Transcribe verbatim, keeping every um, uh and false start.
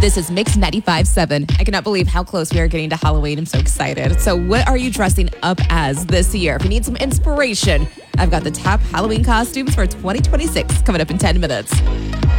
This is Mix ninety-five point seven. I cannot believe how close we are getting to Halloween. I'm so excited. So what are you dressing up as this year? If you need some inspiration, I've got the top Halloween costumes for twenty twenty-six coming up in ten minutes.